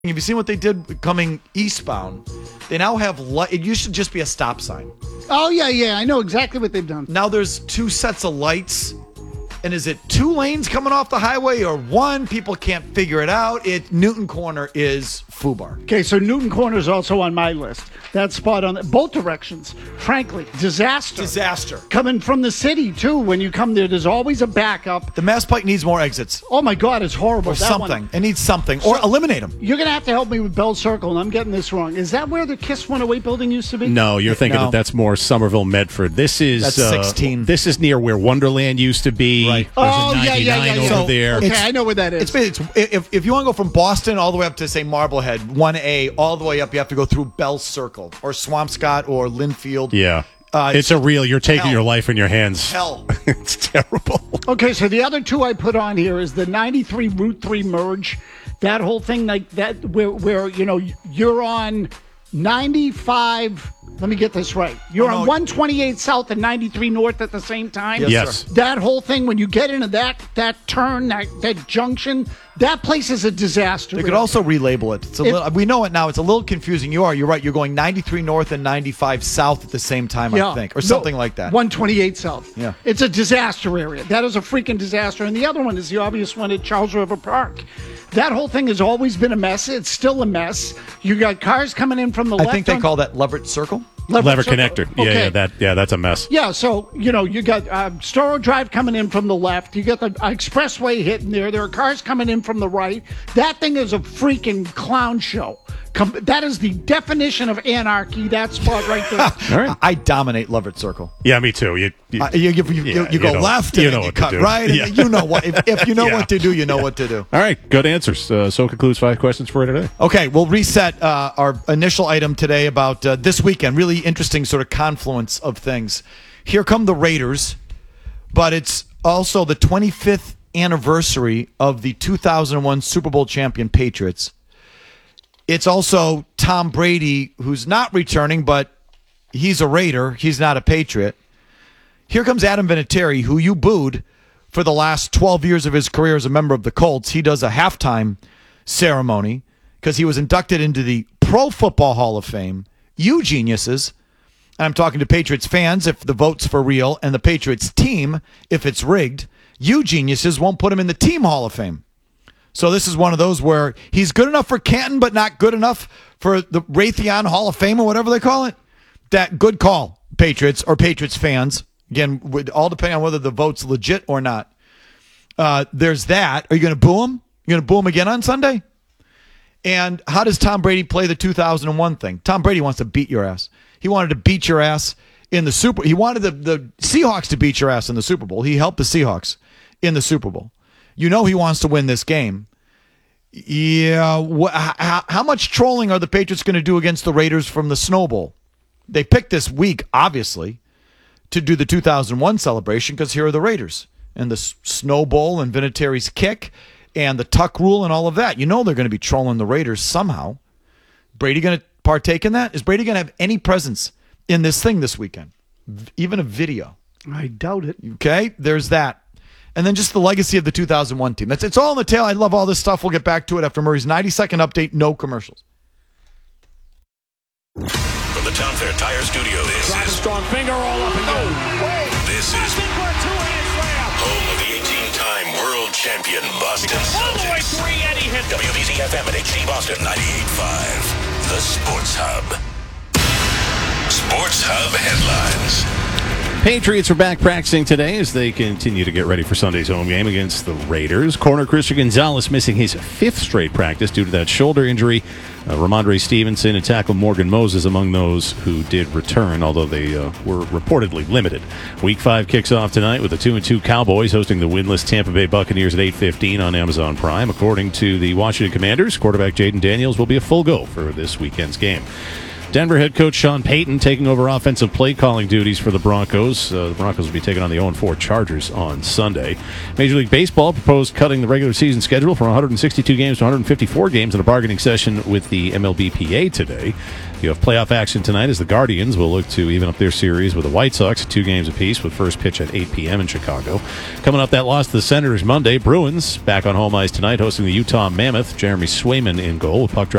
Have you seen what they did coming eastbound? They now have it used to just be a stop sign. Oh, yeah. I know exactly what they've done. Now there's two sets of lights. And is it two lanes coming off the highway or one? People can't figure it out. Newton Corner is FUBAR. Okay, so Newton Corner is also on my list. That spot on both directions. Frankly, disaster. Coming from the city, too. When you come there, there's always a backup. The Mass Pike needs more exits. Oh, my God, it's horrible. Or something. It needs something. Or eliminate them. You're going to have to help me with Bell Circle, and I'm getting this wrong. Is that where the KISS 108 building used to be? No, you're thinking that's more Somerville, Medford. That's 16. This is near where Wonderland used to be. Right. There's a 99 over there. Okay, I know where that is. If you want to go from Boston all the way up to, say, Marblehead, 1A, all the way up, you have to go through Bell Circle or Swampscott or Linfield. Yeah. You're taking your life in your hands. Hell. It's terrible. Okay, so the other two I put on here is the 93 Route 3 merge. That whole thing like that where you're on 95. Let me get this right. You're on 128 South and 93 North at the same time? Yes. That whole thing, when you get into that turn, that junction, that place is a disaster. They could also relabel it. We know it now. It's a little confusing. You're right. You're going 93 North and 95 South at the same time, I think. Or something like that. 128 South. Yeah. It's a disaster area. That is a freaking disaster. And the other one is the obvious one at Charles River Park. That whole thing has always been a mess. It's still a mess. You got cars coming in from the left. I think they call that Leverett Circle. Lever connector. Okay. That's a mess. Yeah, so, you got Storrow Drive coming in from the left. You got the expressway hitting there. There are cars coming in from the right. That thing is a freaking clown show. That is the definition of anarchy, that spot right there. All right. I dominate Leverett Circle. Yeah, me too. You go left and then you cut right. Yeah. And you know what. If you know what to do, you know what to do. All right, good answers. So concludes 5 questions for today. Okay, we'll reset our initial item today about this weekend. Really interesting sort of confluence of things. Here come the Raiders, but it's also the 25th anniversary of the 2001 Super Bowl champion Patriots. It's also Tom Brady, who's not returning, but he's a Raider. He's not a Patriot. Here comes Adam Vinatieri, who you booed for the last 12 years of his career as a member of the Colts. He does a halftime ceremony because he was inducted into the Pro Football Hall of Fame. You geniuses, and I'm talking to Patriots fans if the vote's for real, and the Patriots team if it's rigged, you geniuses won't put him in the Team Hall of Fame. So this is one of those where he's good enough for Canton, but not good enough for the Raytheon Hall of Fame or whatever they call it. That good call, Patriots or Patriots fans. Again, would all depend on whether the vote's legit or not. There's that. Are you going to boo him? You're going to boo him again on Sunday? And how does Tom Brady play the 2001 thing? Tom Brady wants to beat your ass. He wanted to beat your ass in the Super Bowl. He wanted the Seahawks to beat your ass in the Super Bowl. He helped the Seahawks in the Super Bowl. You know he wants to win this game. Yeah. How much trolling are the Patriots going to do against the Raiders from the Snow Bowl? They picked this week, obviously, to do the 2001 celebration because here are the Raiders and the Snow Bowl and Vinatieri's kick and the tuck rule and all of that. You know they're going to be trolling the Raiders somehow. Brady going to partake in that? Is Brady going to have any presence in this thing this weekend? Even a video? I doubt it. Okay, there's that. And then just the legacy of the 2001 team. It's all in the tail. I love all this stuff. We'll get back to it after Murray's 90-second update. No commercials. From the Town Fair Tire Studio, this is strong finger all up and go. This is home of the 18-time world champion Boston Celtics. WBZ FM and HD Boston 98.5. The Sports Hub. Sports Hub headlines. Patriots are back practicing today as they continue to get ready for Sunday's home game against the Raiders. Corner Christian Gonzalez missing his 5th straight practice due to that shoulder injury. Ramondre Stevenson and tackle Morgan Moses among those who did return, although they were reportedly limited. Week 5 kicks off tonight with the 2-2 Cowboys hosting the winless Tampa Bay Buccaneers at 8:15 on Amazon Prime. According to the Washington Commanders, quarterback Jaden Daniels will be a full go for this weekend's game. Denver head coach Sean Payton taking over offensive play calling duties for the Broncos. The Broncos will be taking on the 0-4 Chargers on Sunday. Major League Baseball proposed cutting the regular season schedule from 162 games to 154 games in a bargaining session with the MLBPA today. You have playoff action tonight as the Guardians will look to even up their series with the White Sox at 2 games apiece with first pitch at 8 p.m. in Chicago. Coming up, that loss to the Senators Monday. Bruins back on home ice tonight hosting the Utah Mammoth. Jeremy Swayman in goal with puck drop